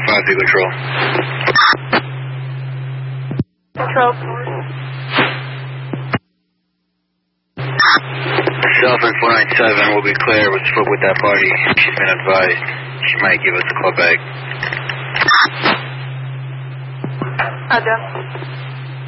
5 to control. Control. Southern 497 will be clear. We spoke with that party. She's been advised. She might give us a call back. Roger.